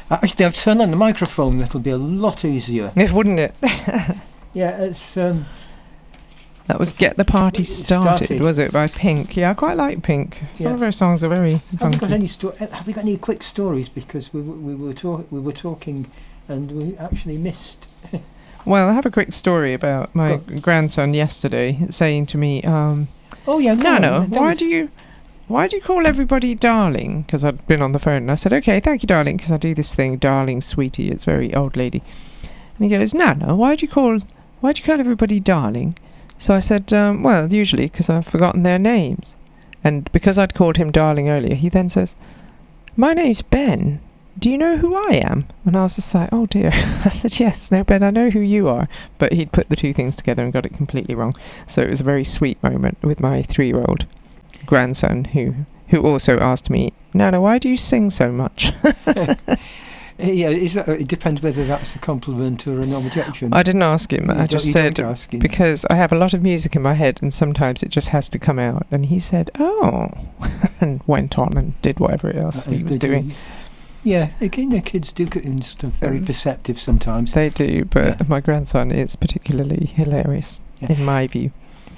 Actually, I've turned on the microphone. That'll be a lot easier. Yes, wouldn't it? Yeah, it's... That was Get the Party Started, was it, by Pink? Yeah, I quite like Pink. Some of her songs are very funky. Have we got any quick stories? Because we were talking and we actually missed... Well, I have a quick story about my grandson yesterday saying to me, oh yeah, Nana, why do you call everybody darling? Because I'd been on the phone and I said, okay, thank you, darling, because I do this thing, darling, sweetie, it's very old lady. And he goes, Nana, why do you call everybody darling? So I said, well, usually because I've forgotten their names. And because I'd called him darling earlier, he then says, my name's Ben. Do you know who I am? And I was just like, oh dear. I said, yes, no, Ben, I know who you are. But he'd put the two things together and got it completely wrong. So it was a very sweet moment with my 3-year-old grandson who also asked me, Nana, why do you sing so much? Yeah, it depends whether that's a compliment or an objection. I didn't ask him. I just said, because I have a lot of music in my head and sometimes it just has to come out. And he said, oh, and went on and did whatever else he was doing. Yeah, again, the kids do get very perceptive sometimes. They do, but my grandson is particularly hilarious, in my view.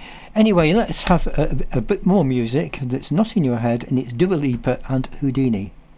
Anyway, let's have a bit more music that's not in your head, and it's Dua Lipa and Houdini.